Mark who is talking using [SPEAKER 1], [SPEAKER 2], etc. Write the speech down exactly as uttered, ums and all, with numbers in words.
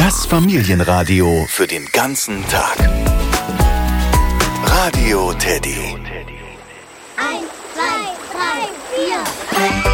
[SPEAKER 1] Das Familienradio für den ganzen Tag. Radio Teddy.
[SPEAKER 2] Eins, zwei, drei, vier.